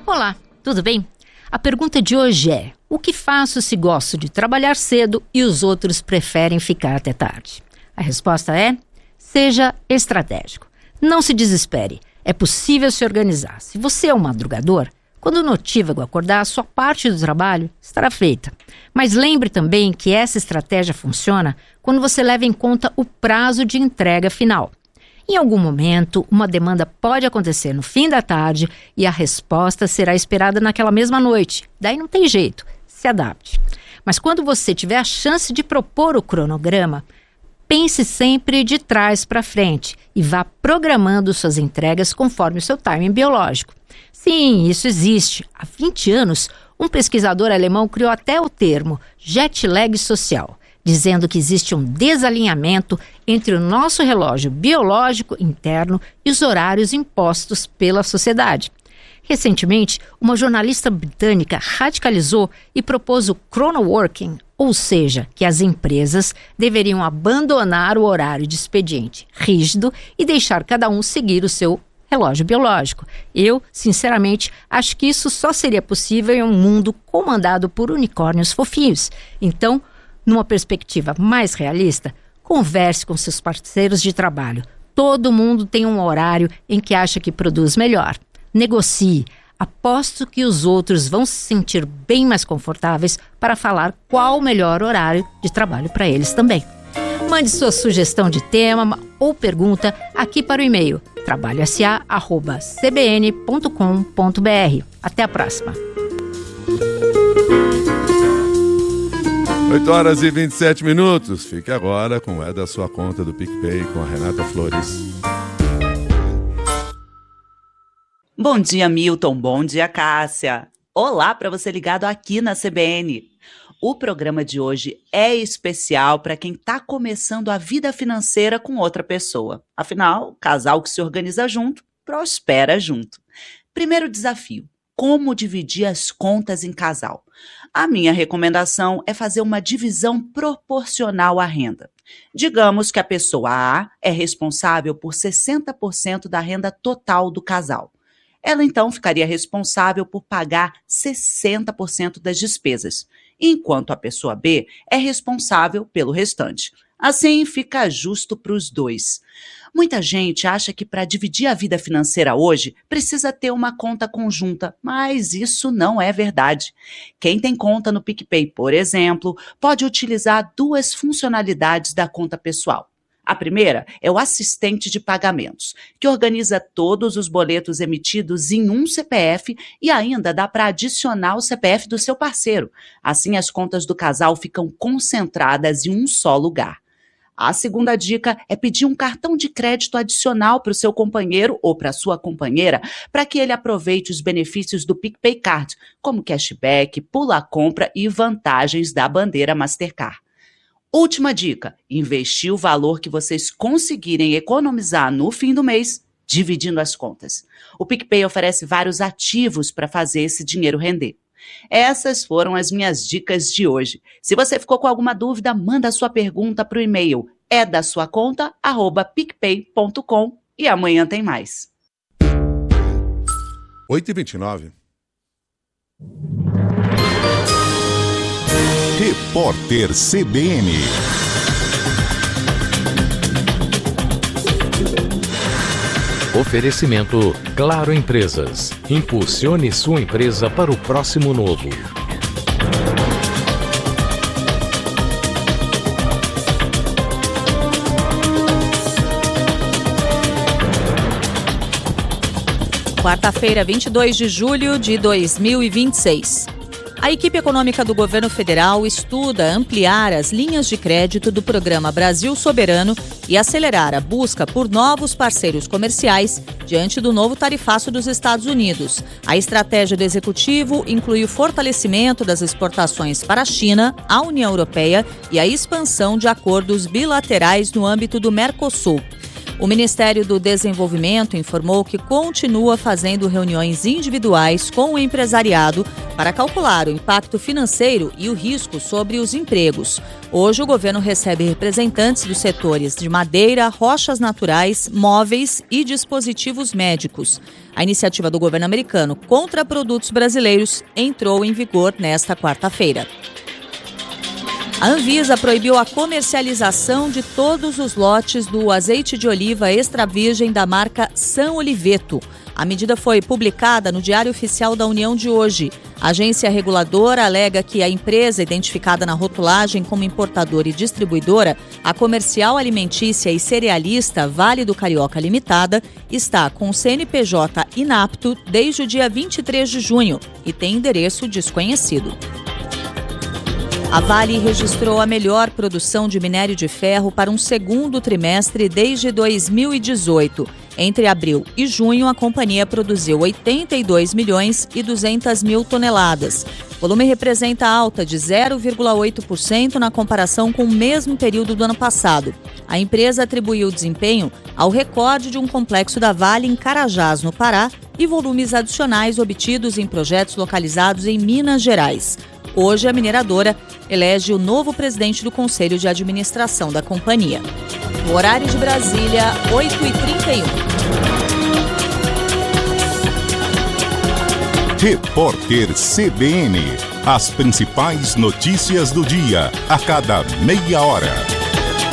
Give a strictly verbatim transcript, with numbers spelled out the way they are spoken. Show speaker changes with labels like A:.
A: Olá, tudo bem? A pergunta de hoje é: o que faço se gosto de trabalhar cedo e os outros preferem ficar até tarde? A resposta é: seja estratégico. Não se desespere, é possível se organizar. Se você é um madrugador, quando o notívago acordar, a sua parte do trabalho estará feita. Mas lembre também que essa estratégia funciona quando você leva em conta o prazo de entrega final. Em algum momento, uma demanda pode acontecer no fim da tarde e a resposta será esperada naquela mesma noite. Daí não tem jeito, se adapte. Mas quando você tiver a chance de propor o cronograma, pense sempre de trás para frente e vá programando suas entregas conforme o seu timing biológico. Sim, isso existe. Há vinte anos, um pesquisador alemão criou até o termo jet lag social, dizendo que existe um desalinhamento entre o nosso relógio biológico interno e os horários impostos pela sociedade. Recentemente, uma jornalista britânica radicalizou e propôs o chronoworking, ou seja, que as empresas deveriam abandonar o horário de expediente rígido e deixar cada um seguir o seu relógio biológico. Eu, sinceramente, acho que isso só seria possível em um mundo comandado por unicórnios fofinhos. Então, numa perspectiva mais realista, converse com seus parceiros de trabalho. Todo mundo tem um horário em que acha que produz melhor. Negocie. Aposto que os outros vão se sentir bem mais confortáveis para falar qual o melhor horário de trabalho para eles também. Mande sua sugestão de tema ou pergunta aqui para o e-mail trabalho s a arroba c b n ponto com ponto b r. Até a próxima.
B: oito horas e vinte e sete minutos. Fique agora com o É da Sua Conta do PicPay com a Renata Flores.
C: Bom dia, Milton. Bom dia, Cássia. Olá para você ligado aqui na C B N. O programa de hoje é especial para quem está começando a vida financeira com outra pessoa. Afinal, casal que se organiza junto, prospera junto. Primeiro desafio: como dividir as contas em casal? A minha recomendação é fazer uma divisão proporcional à renda. Digamos que a pessoa A é responsável por sessenta por cento da renda total do casal. Ela então ficaria responsável por pagar sessenta por cento das despesas, enquanto a pessoa B é responsável pelo restante. Assim, fica justo para os dois. Muita gente acha que para dividir a vida financeira hoje precisa ter uma conta conjunta, mas isso não é verdade. Quem tem conta no PicPay, por exemplo, pode utilizar duas funcionalidades da conta pessoal. A primeira é o assistente de pagamentos, que organiza todos os boletos emitidos em um C P F e ainda dá para adicionar o C P F do seu parceiro. Assim, as contas do casal ficam concentradas em um só lugar. A segunda dica é pedir um cartão de crédito adicional para o seu companheiro ou para a sua companheira, para que ele aproveite os benefícios do PicPay Card, como cashback, pula-compra e vantagens da bandeira Mastercard. Última dica: investir o valor que vocês conseguirem economizar no fim do mês, dividindo as contas. O PicPay oferece vários ativos para fazer esse dinheiro render. Essas foram as minhas dicas de hoje. Se você ficou com alguma dúvida, manda a sua pergunta para o e-mail é da sua conta arroba picpay ponto com e amanhã tem mais.
B: oito e vinte e nove.
D: Repórter C B N.
E: Oferecimento Claro Empresas. Impulsione sua empresa para o próximo novo.
F: Quarta-feira, vinte e dois de julho de dois mil e vinte e seis. A equipe econômica do governo federal estuda ampliar as linhas de crédito do programa Brasil Soberano e acelerar a busca por novos parceiros comerciais diante do novo tarifaço dos Estados Unidos. A estratégia do executivo inclui o fortalecimento das exportações para a China, a União Europeia e a expansão de acordos bilaterais no âmbito do Mercosul. O Ministério do Desenvolvimento informou que continua fazendo reuniões individuais com o empresariado para calcular o impacto financeiro e o risco sobre os empregos. Hoje, o governo recebe representantes dos setores de madeira, rochas naturais, móveis e dispositivos médicos. A iniciativa do governo americano contra produtos brasileiros entrou em vigor nesta quarta-feira. A Anvisa proibiu a comercialização de todos os lotes do azeite de oliva extra virgem da marca San Oliveto. A medida foi publicada no Diário Oficial da União de hoje. A agência reguladora alega que a empresa, identificada na rotulagem como importadora e distribuidora, a Comercial Alimentícia e Cerealista Vale do Carioca Limitada, está com o C N P J inapto desde o dia vinte e três de junho e tem endereço desconhecido. A Vale registrou a melhor produção de minério de ferro para um segundo trimestre desde dois mil e dezoito. Entre abril e junho, a companhia produziu oitenta e dois milhões e duzentas mil toneladas. O volume representa alta de zero vírgula oito por cento na comparação com o mesmo período do ano passado. A empresa atribuiu o desempenho ao recorde de um complexo da Vale em Carajás, no Pará, e volumes adicionais obtidos em projetos localizados em Minas Gerais. Hoje, a mineradora elege o novo presidente do Conselho de Administração da companhia. No horário de Brasília, oito e trinta e um.
D: Repórter C B N. As principais notícias do dia, a cada meia hora.